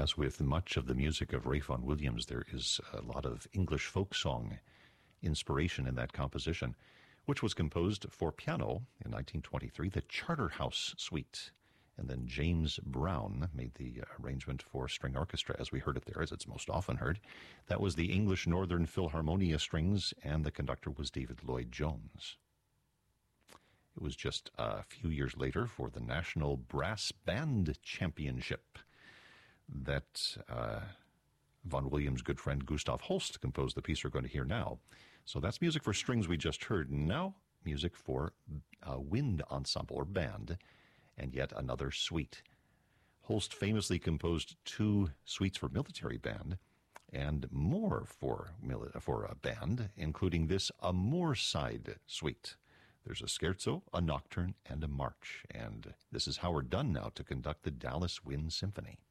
as with much of the music of Ralph Vaughan Williams, there is a lot of English folk song inspiration in that composition, which was composed for piano in 1923, the Charterhouse Suite. And then James Brown made the arrangement for string orchestra, as we heard it there, as it's most often heard. That was the English Northern Philharmonia Strings, and the conductor was David Lloyd Jones. It was just a few years later for the National Brass Band Championship that Vaughan Williams' good friend Gustav Holst composed the piece we're going to hear now. So that's music for strings we just heard. Now, music for a wind ensemble or band, and yet another suite. Holst famously composed 2 suites for military band, and more for a band, including this, a Moorside suite. There's a scherzo, a nocturne, and a march. And this is Howard Dunn now to conduct the Dallas Wind Symphony.